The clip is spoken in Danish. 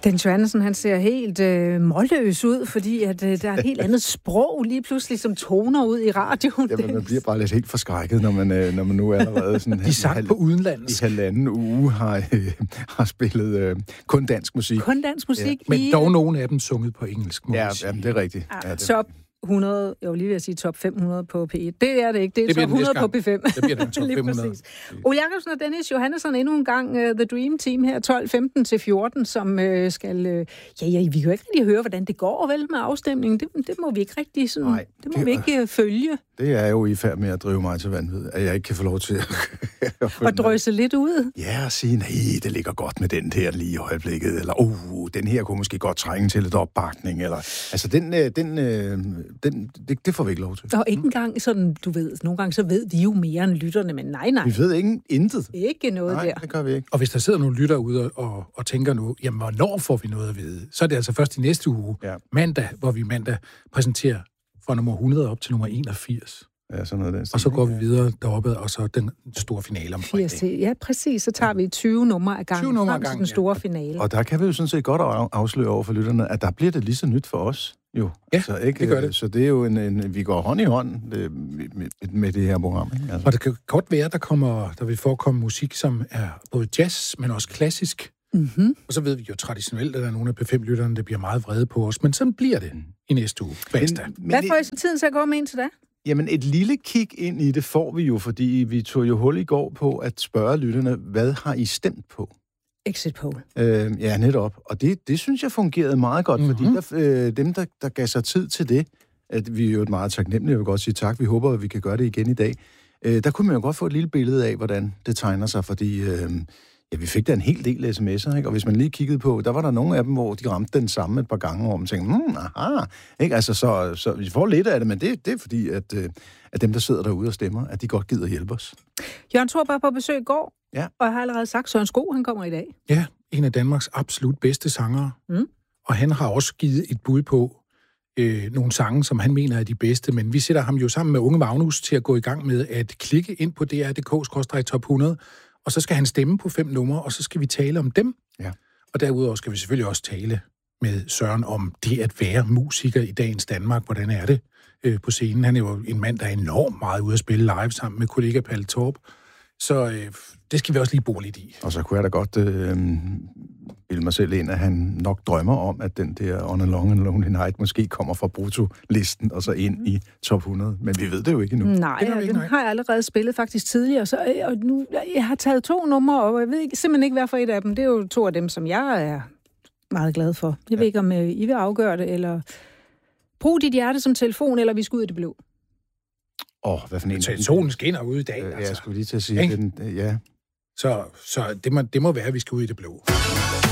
Dennis Johannesson, han ser helt målløs ud, fordi at, der er et helt andet sprog lige pludselig, som toner ud i radioen. Jamen, man bliver bare lidt helt forskrækket, når man nu allerede sådan... De sang på udenlands. I halvanden uge har spillet kun dansk musik. Kun dansk musik ja. Men dog nogle af dem sunget på engelsk. Ja, det er rigtigt. Ja, top 100, jeg vil lige ved at sige top 500 på P1. Det er det ikke, det er top 100 på P5. Det bliver den top 500. Ole Jacobsen og Dennis Johannesson endnu en gang The Dream Team her 12-15-14, som skal... vi kan jo ikke rigtig høre, hvordan det går vel med afstemningen. Det må vi ikke rigtig sådan... Nej, det må vi ikke følge. Det er jo i færd med at drive mig til vanvid, at jeg ikke kan få lov til at drøse lidt ud. Ja, og sige, nej, det ligger godt med den her lige i øjeblikket, eller den her kunne måske godt trænge til lidt opbakning, eller... Altså, det får vi ikke lov til. Og ikke engang sådan, du ved, nogle gange så ved vi jo mere end lytterne, men nej. Vi ved intet. Ikke noget der. Nej, det gør vi ikke. Og hvis der sidder nogle lytter ude og tænker nu, jamen, hvornår får vi noget at vide? Så er det altså først i næste uge, mandag, hvor vi mandag præsenterer fra nummer 100 op til nummer 81. Ja, sådan noget. Og så går vi videre deroppe, og så den store finale om fredag. Ja, præcis. Så tager vi 20 numre af gangen frem til den store finale. Og der kan vi jo sådan set godt afsløre over for lytterne, at der bliver det lige så nyt for os. Jo. Ja, så ikke, det gør det. Så det er jo vi går hånd i hånd med det her program. Ikke? Altså. Og det kan godt være, der vil forekomme musik, som er både jazz, men også klassisk. Mm-hmm. Og så ved vi jo traditionelt, at der er nogle af P5-lytterne, der bliver meget vrede på os. Men sådan bliver det i næste uge. Hvad får I så tiden til at gå med indtil da? Jamen, et lille kig ind i det får vi jo, fordi vi tog jo hul i går på at spørge lytterne, hvad har I stemt på? Exit poll. Ja, netop. Og det synes jeg fungerede meget godt, fordi dem, der gav sig tid til det, at vi er jo meget taknemmelige, jeg vil godt sige tak, vi håber, at vi kan gøre det igen i dag. Der kunne man jo godt få et lille billede af, hvordan det tegner sig, fordi vi fik da en hel del sms'er, ikke? Og hvis man lige kiggede på, der var der nogle af dem, hvor de ramte den samme et par gange, hvor man tænkte, aha, ikke? Altså, så vi får lidt af det, men det er fordi, at dem, der sidder derude og stemmer, at de godt gider hjælpe os. Jørgen Thorup var på besøg i går, ja. Og jeg har allerede sagt, Søren Sko, han kommer i dag. Ja, en af Danmarks absolut bedste sangere. Mm. Og han har også givet et bud på nogle sange, som han mener er de bedste, men vi sætter ham jo sammen med Unge Magnus til at gå i gang med at klikke ind på dr.dk/top 100, og så skal han stemme på 5 numre, og så skal vi tale om dem. Ja. Og derudover skal vi selvfølgelig også tale med Søren om det at være musiker i dagens Danmark. Hvordan er det på scenen? Han er jo en mand, der er enormt meget ude at spille live sammen med kollega Palle Torp. Så det skal vi også lige bo lidt i. Og så kunne jeg da godt bilde mig selv ind, at han nok drømmer om, at den der On a Long and Lonely Night måske kommer fra brutolisten og så ind i top 100. Men vi ved det jo ikke endnu. Nej, den har jeg allerede spillet faktisk tidligere. Og nu, jeg har taget 2 numre, og jeg ved simpelthen ikke, hvad for et af dem. Det er jo 2 af dem, som jeg er meget glad for. Jeg ved ikke, om I vil afgøre det, eller brug dit hjerte som telefon, eller vi skal ud i det blå. Hvad for en? Solen skinner ude i dag. Altså. Jeg skulle lige til at sige, ja. Så det må være, at vi skal ud i det blå.